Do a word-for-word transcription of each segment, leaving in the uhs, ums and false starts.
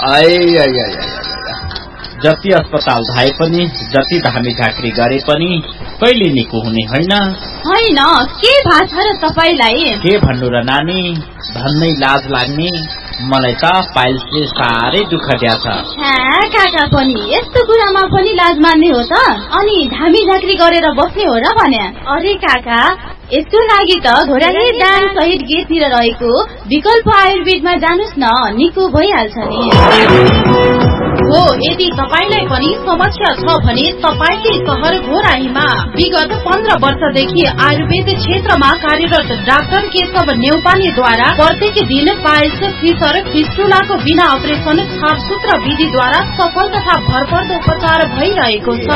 जति अस्पताल धाए पनि जति धामी झाँक्री गरे पनि कहिले निको हुने होइन। होइन के भाष र तपाईलाई? के भन्नु र नानी, भन्नै लाज लाग्ने। मलाई त पाइल्सले साह्रै दुःख दिया छ। काका पनि यस्तो कुरामा पनि लाज मान्ने हो त? अनि धामी झाँक्री गरेर बस्ने हो र भने? अरे काका, यसको लागि त घोडाले दाङ सहित गेटतिर रहेको विकल्प आयुर्वेदमा जानुस् न, निको भइहाल्छ नि। हो, यदि तपाईलाई पनि समस्या छ भने तपाईले सहर घोराहीमा विगत पन्ध्र वर्षदेखि आयुर्वेद क्षेत्रमा कार्यरत डाक्टर केशव नेउपानेद्वारा प्रत्येक दिन पाइल्स, फिसर, फिस्टुलाको बिना अपरेसन छापसूत्र विधिद्वारा सफल तथा भरपर्दो उपचार भइरहेको छ।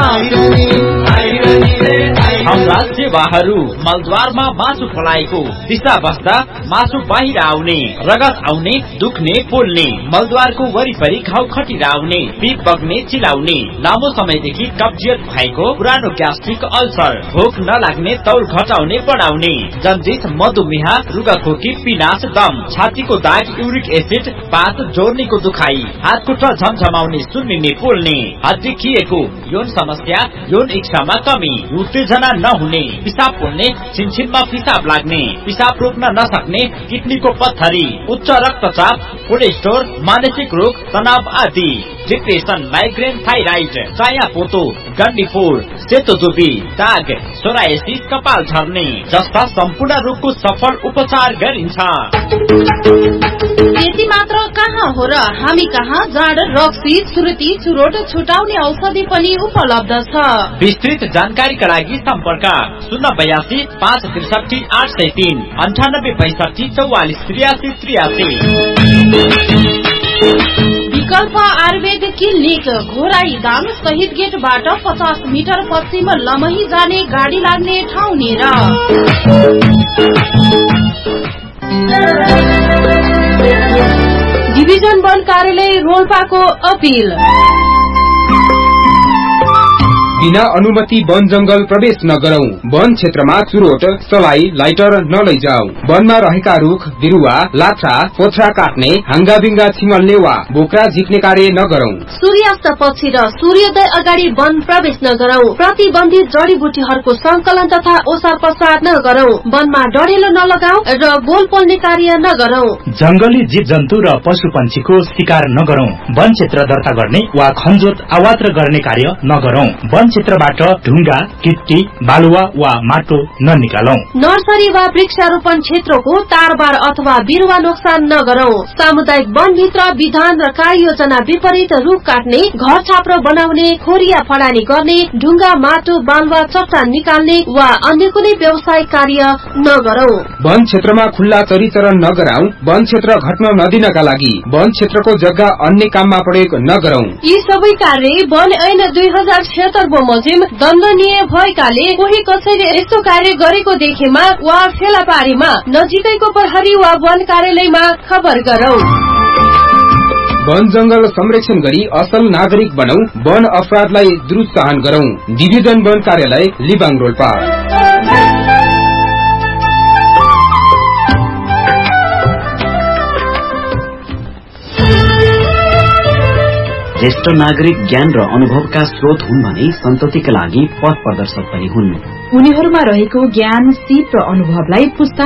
हाम्रा सेवाहरू मलद्वारमा मासु फलाएको, दिशा बस्दा मासु बाहिर आउने, रगत आउने, दुख्ने, पोल्ने, मलद्वारको वरिपरि घाउ खटिरा आउने, पिप बग्ने, चिलाउने, लामो समयदेखि कब्जियत भएको, पुरानो ग्यास्ट्रिक अल्सर, भोक नलाग्ने, तौल घटाउने बढाउने, जन्डिस, मधुमेह, रुगाखोकी, पिनास, दम, छातीको दाग, युरिक एसिड, पात, जोर्नीको दुखाई, हात खुट्टा झमझमाउने, सुन्निने, पोल्ने, हड्डी खिएको, यौन समस्या, यौन इच्छामा कमी, उत्तेजना नहुने, पिसाब पोल्ने, छिनछिनमा पिसाब लाग्ने, पिसाब रोक्न नसक्ने, किडनीको पत्थरी, उच्च रक्तचाप, कोलेस्ट्रोल, मानसिक रोग, तनाव आदि, डिप्रेसन, माइग्रेन, थाइराइड, चायापोतो, गन्डीफोर, सेतोजुबी, दाग, सोरायसिस, कपाल झर्ने जस्ता सम्पूर्ण रोगको सफल उपचार गरिन्छ। त्यति मात्र कहाँ हो र, हामी कहाँ जाड, रक्सी, सुर्ती, चुरोट छुटाउने औषधि पनि उपलब्ध छ। विस्तृत जानकारीका लागि सम्पर्क शून्य बयासी पाँच त्रिसठी आठ सय तीन अन्ठानब्बे पैसठी चौवालिस त्रियासी त्रियासी। विकल्प आयुर्वेद क्लिनिक घोराई दाङ शहीद गेटबाट पचास मिटर पश्चिम लमही जाने गाडी लाग्ने ठाउँ नेर। डिभिजन वन कार्यालय रोल्पाको अपील। बिना अनुमति वन जंगल प्रवेश नगरौं। वन क्षेत्रमा चुरोट, सलाई, लाइटर नलैजाऊ। वनमा रहेका रुख, बिरुवा, लाछा, पोथ्रा काट्ने, हाङ्गाबिङ्गा छिमल्ने वा बोक्रा झिक्ने कार्य नगरौं। सूर्यास्त पछि र सूर्योदय अगाडि वन प्रवेश नगरौं। प्रतिबन्धित जडीबुटीहरूको संकलन तथा ओसार पसार नगरौं। वनमा डढेलो नलगाऊ र बोल पोल्ने कार्य नगरौं। जंगली जीव जन्तु र पशु पंक्षीको शिकार नगरौं। वन क्षेत्र दर्ता गर्ने वा खनजोत आवात्र गर्ने कार्य नगरौं। वन क्षेत्रबाट ढुङ्गा, गिट्टी, बालुवा वा माटो ननिकालौं। नर्सरी वा वृक्षारोपण क्षेत्रको तारबार अथवा बिरुवा नोक्सान नगरौं। सामुदायिक वनभित्र विधान र कार्ययोजना विपरीत रुख काट्ने, घर छाप्रो बनाउने, खोरिया फडानी गर्ने, ढुङ्गा, माटो, बालुवा, चट्टान निकाल्ने वा अन्य कुनै व्यावसायिक कार्य नगरौं। वन क्षेत्रमा खुल्ला चरीचरण नगराऊ। वन क्षेत्र घट्न नदिनका लागि वन क्षेत्रको जग्गा अन्य काममा प्रयोग नगरौं। यी सबै कार्य वन ऐन दुई हजार छिहत्तर बमोजिम दण्डनीय भएकाले कोही कसैले यस्तो कार्य गरेको देखेमा वा फेला पारीमा नजिकैको प्रहरी वा वन कार्यालयमा खबर गरौं। वन जंगल संरक्षण गरी असल नागरिक बनौ। वन अपराधलाई दुरुत्साहन गरौं। डिभिजन वन कार्यालय लिबाङ रोल्पा। ज्येष्ठ नागरिक ज्ञान र अनुभवका स्रोत हुन् भने सन्ततिका लागि पथ प्रदर्शक पनि हुन्। उनीहरूमा रहेको ज्ञान, सिप र अनुभवलाई पुस्ता